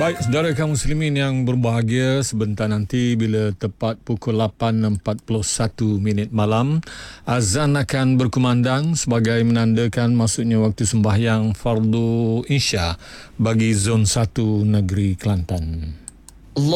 Baik, saudara kaum muslimin yang berbahagia, sebentar nanti bila tepat pukul 8.41 malam, azan akan berkumandang sebagai menandakan masuknya waktu sembahyang fardu Isya bagi Zon 1 Negeri Kelantan.